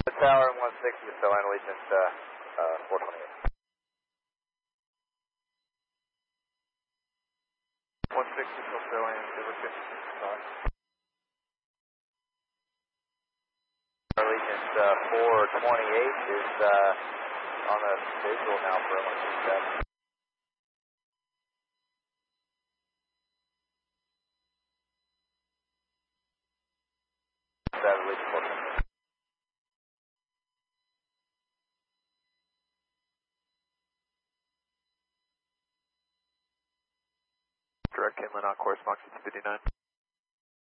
Tower 160, Stellar Allegiant 428. 160, Stellar Allegiant 428 is on the visual now for 167. Direct inland on course, Mach 659.